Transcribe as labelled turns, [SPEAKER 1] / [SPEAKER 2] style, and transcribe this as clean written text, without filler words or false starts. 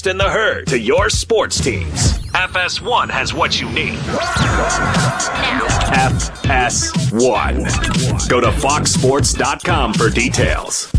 [SPEAKER 1] best in the herd to your sports teams. FS1 has what you need. FS1. Go to foxsports.com for details.